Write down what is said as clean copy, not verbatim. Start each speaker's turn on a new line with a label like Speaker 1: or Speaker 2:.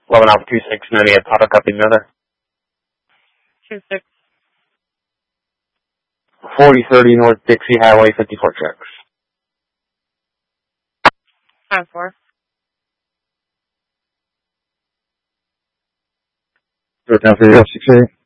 Speaker 1: 11 Alpha 2698, auto copy another.
Speaker 2: 26.
Speaker 1: 4030 North Dixie Highway, 54 trucks.
Speaker 2: Time 4.
Speaker 3: Down for 68.